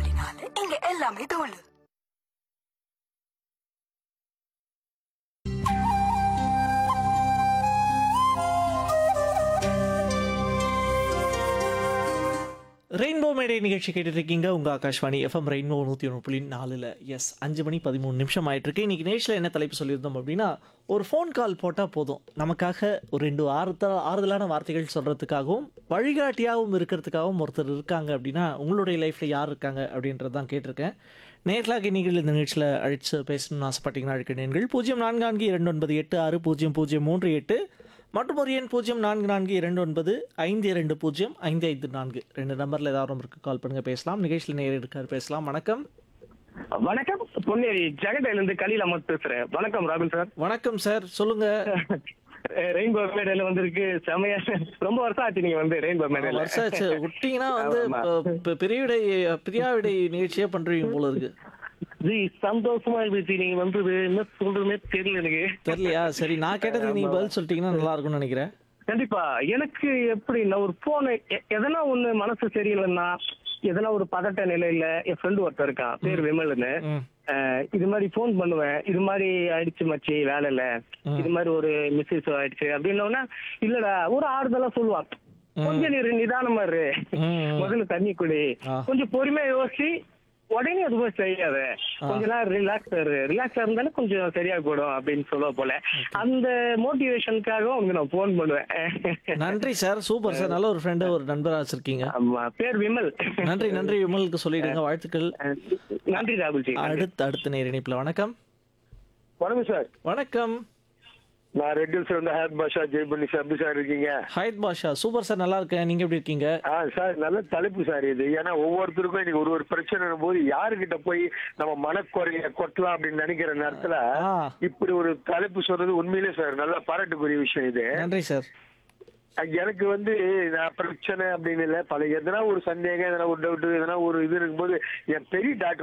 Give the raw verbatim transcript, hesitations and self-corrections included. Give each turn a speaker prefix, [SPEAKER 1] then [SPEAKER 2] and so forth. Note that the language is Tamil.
[SPEAKER 1] புள்ளி நாலு இங்க எல்லாமே தோல்.
[SPEAKER 2] ரெயின்போ மேடை நிகழ்ச்சி கேட்டுட்டு இருக்கீங்க உங்கள் ஆகாஷ்வாணி எஃப்எம் ரெயின்போ நூற்றி ஒன்று புள்ளி நாலில். எஸ், அஞ்சு மணி பதிமூணு நிமிஷம் ஆயிட்டிருக்கு. இன்றைக்கி நேஷில் என்ன தலைப்பு சொல்லியிருந்தோம் அப்படின்னா, ஒரு ஃபோன் கால் போட்டால் போதும் நமக்காக ஒரு ரெண்டு ஆறுதல் ஆறுதலான வார்த்தைகள் சொல்கிறதுக்காகவும் வழிகாட்டியாகவும் இருக்கிறதுக்காகவும் ஒருத்தர் இருக்காங்க அப்படின்னா உங்களுடைய லைஃப்பில் யார் இருக்காங்க அப்படின்றது தான் கேட்டிருக்கேன். நேர்களாக நீங்கள் இந்த நிகழ்ச்சியில் அழைச்சு பேசணும்னு ஆசைப்பட்டீங்கன்னா அழைக்கிறீர்கள் பூஜ்ஜியம் நான்கு நான்கு இரண்டு ஒன்பது எட்டு ஆறு பூஜ்ஜியம் பூஜ்ஜியம் மூன்று எட்டு மற்றும் ஒரு எண் பூஜ்ஜியம் நான்கு நான்கு இரண்டு ஒன்பது ஐந்து இரண்டு பூஜ்ஜியம் ஐந்து ஐந்து நான்கு ரெண்டு நம்பரில் ஏதாவது நம்பருக்கு கால் பண்ணுங்க, பேசலாம். நிகழ்ச்சியில் நேரில் இருக்கார், பேசலாம். வணக்கம்.
[SPEAKER 3] வணக்கம், பொன்னேரி ஜெகடையில இருந்து கலியில் அமர் பேசுறேன். வணக்கம் ராகுல் சார்.
[SPEAKER 2] வணக்கம் சார், சொல்லுங்க.
[SPEAKER 3] ரெயின்போ மேடையில வந்திருக்கு, செமையா. ரொம்ப வருஷம் ஆச்சு நீங்க வந்து ரெயின்போ மேடையில.
[SPEAKER 2] வருஷம் ஆச்சு விட்டீங்கன்னா வந்து இப்ப பிரிவிடை பிரியாவிடை நிகழ்ச்சியே பண்றீங்க போல இருக்கு.
[SPEAKER 3] ஜி சந்தோஷமா இருந்துச்சு நீங்க வந்தது. என்ன சொல்றதுமே தெரியல எனக்கு.
[SPEAKER 2] தெரியலையா? சரி, நான் கேட்டதுக்கு நீங்க பதில் சொல்லிட்டீங்கன்னா நல்லா இருக்கும்னு நினைக்கிறேன்.
[SPEAKER 3] கண்டிப்பா. எனக்கு எப்படின்னா, ஒரு போன் எதனா ஒண்ணு மனசு சரியில்லைன்னா, எதனா ஒரு பதட்ட நிலையில என் ஃப்ரெண்டு ஒருத்தர் இருக்கான், பேர் விமல்னு. இது மாதிரி போன் பண்ணுவேன், இது மாதிரி ஆயிடுச்சு மச்சி வேலையில, இது மாதிரி ஒரு மிஸ்ஸஸ் ஆயிடுச்சு அப்படின்னா, இல்லடா ஒரு ஆறுதலா சொல்லுவான். கொஞ்சம் நீ நிதானமா இரு, முதல்ல தண்ணி குடி, கொஞ்சம் பொறுமையா யோசிச்சு உடனே அது போய் செய்யாத, கொஞ்ச நேரம் ரிலாக்ஸ் ரிலாக்ஸா இருந்தாலும் கொஞ்சம் சரியா போடும் அப்படின்னு சொல்ல போல. அந்த மோட்டிவேஷனுக்காக உங்களுக்கு நான் போன் பண்ணுவேன்.
[SPEAKER 2] நன்றி சார், சூப்பர் சார், நல்ல ஒரு ஃப்ரெண்டு ஒரு நண்பரா வச்சிருக்கீங்க.
[SPEAKER 3] ஆமா, பேர் விமல்.
[SPEAKER 2] நன்றி நன்றி விமலுக்கு சொல்லிடுங்க, வாழ்த்துக்கள்.
[SPEAKER 3] நன்றி ராகுல்ஜி.
[SPEAKER 2] அடுத்து அடுத்த நேர இணைப்புல. வணக்கம்.
[SPEAKER 4] வணக்கம் சார்.
[SPEAKER 2] வணக்கம்.
[SPEAKER 4] நான் ரெட் ஹில்ஸ் வந்து ஹயத் பாஷா ஜெய்பண்ணி சார். எப்படி சார் இருக்கீங்க?
[SPEAKER 2] ஹயத் பாஷா, சூப்பர் சார், நல்லா இருக்கேன். நீங்க எப்படி இருக்கீங்க?
[SPEAKER 4] ஆ சார், நல்ல தலைப்பு சார் இது. ஏன்னா ஒவ்வொருத்தருக்கும் இன்னைக்கு ஒரு ஒரு பிரச்சனை போது யாருக்கிட்ட போய் நம்ம மனக்குறைய கொட்டலாம் அப்படின்னு நினைக்கிற நேரத்துல இப்படி ஒரு தலைப்பு சொல்றது உண்மையிலே சார் நல்ல பாராட்டுக்குரிய விஷயம் இது.
[SPEAKER 2] நன்றி சார்.
[SPEAKER 4] எனக்கு வந்து நான் பிரச்சனை அப்படின்னு இல்லை, பல எதனா ஒரு சந்தேகம், எதனா ஒரு டவுட், எதனா ஒரு இது இருக்கும்போது என் பெரிய டாக்டர்